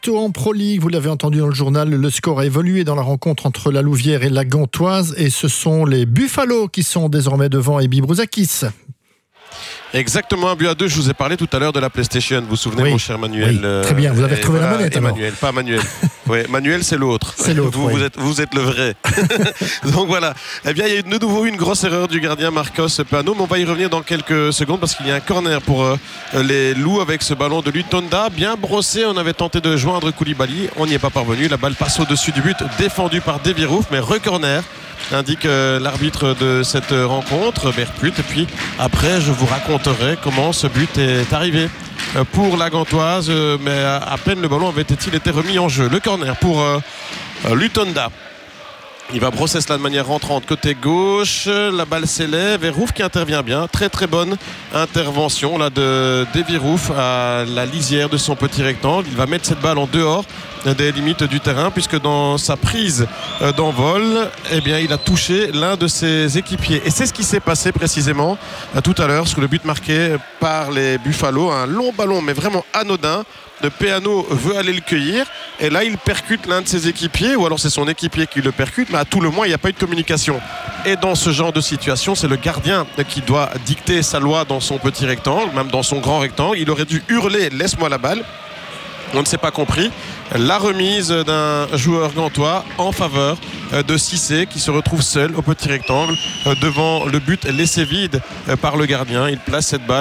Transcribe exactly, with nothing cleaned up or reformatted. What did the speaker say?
En Pro League, vous l'avez entendu dans le journal, le score a évolué dans la rencontre entre la Louvière et la Gantoise et ce sont les Buffalo qui sont désormais devant Ebi Brouzakis. Exactement, un but à deux. Je vous ai parlé tout à l'heure de la PlayStation. Vous vous souvenez, oui, mon cher Manuel? Oui, très bien, vous avez retrouvé voilà, la manette. Emmanuel, pas Manuel. Oui, Manuel, c'est l'autre. C'est l'autre. Vous, oui. vous, êtes, vous êtes le vrai. Donc voilà. Eh bien, il y a eu de nouveau une grosse erreur du gardien Marcos Peano, mais on va y revenir dans quelques secondes parce qu'il y a un corner pour euh, les Loups avec ce ballon de Lutonda. Bien brossé, on avait tenté de joindre Koulibaly. On n'y est pas parvenu. La balle passe au-dessus du but, défendu par Devirouf, mais re-corner. Indique euh, l'arbitre de cette rencontre, Berput. Et puis après, je vous raconterai comment ce but est arrivé euh, pour la Gantoise. Euh, mais à, à peine le ballon avait-il été remis en jeu. Le corner pour euh, euh, Lutonda. Il va brosser cela de manière rentrante côté gauche. La balle s'élève et Rouf qui intervient bien. Très très bonne intervention là de Devirouf à la lisière de son petit rectangle. Il va mettre cette balle en dehors des limites du terrain puisque dans sa prise d'envol, eh bien, il a touché l'un de ses équipiers. Et c'est ce qui s'est passé précisément tout à l'heure sur le but marqué par les Buffalo. Un long ballon mais vraiment anodin. De Peano veut aller le cueillir et là il percute l'un de ses équipiers ou alors c'est son équipier qui le percute, mais à tout le moins il n'y a pas eu de communication. Et dans ce genre de situation, c'est le gardien qui doit dicter sa loi dans son petit rectangle, même dans son grand rectangle. Il aurait dû hurler « laisse-moi la balle ». On ne s'est pas compris. La remise d'un joueur gantois en faveur de Cissé qui se retrouve seul au petit rectangle devant le but laissé vide par le gardien. Il place cette balle